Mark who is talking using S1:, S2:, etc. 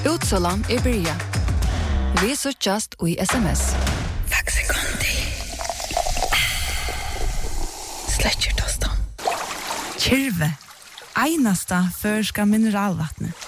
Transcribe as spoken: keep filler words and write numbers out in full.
S1: Utsålan er byrja. Vi så just i sms.
S2: Fax sekundi. Sletcher tostan.
S3: Kyrve. Einasta førska mineralvattnet.